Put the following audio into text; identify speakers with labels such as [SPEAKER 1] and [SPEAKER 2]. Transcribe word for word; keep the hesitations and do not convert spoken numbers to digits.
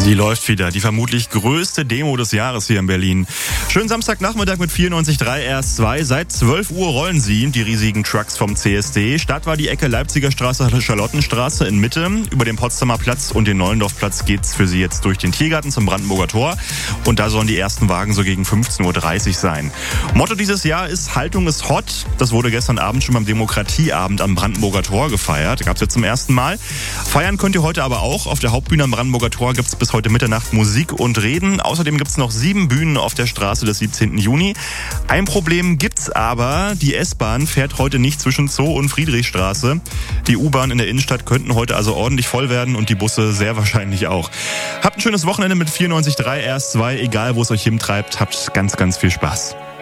[SPEAKER 1] Die läuft wieder. Die vermutlich größte Demo des Jahres hier in Berlin. Schönen Samstagnachmittag mit vierundneunzig Komma drei R S zwei. Seit zwölf Uhr rollen sie, die riesigen Trucks vom C S D. Start war die Ecke Leipziger Straße, Charlottenstraße in Mitte. Über den Potsdamer Platz und den Neulendorfplatz geht's für sie jetzt durch den Tiergarten zum Brandenburger Tor. Und da sollen die ersten Wagen so gegen fünfzehn Uhr dreißig sein. Motto dieses Jahr ist Haltung ist hot. Das wurde gestern Abend schon beim Demokratieabend am Brandenburger Tor gefeiert. Gab's jetzt zum ersten Mal. Feiern könnt ihr heute aber auch. Auf der Hauptbühne am Brandenburger Tor gibt's bis heute Mitternacht Musik und Reden. Außerdem gibt's noch sieben Bühnen auf der Straße des siebzehnten Juni. Ein Problem gibt's aber. Die S-Bahn fährt heute nicht zwischen Zoo und Friedrichstraße. Die U-Bahn in der Innenstadt könnten heute also ordentlich voll werden und die Busse sehr wahrscheinlich auch. Habt ein schönes Wochenende mit vierundneunzig Komma drei R S zwei. Egal, wo es euch hintreibt, habt ganz, ganz viel Spaß.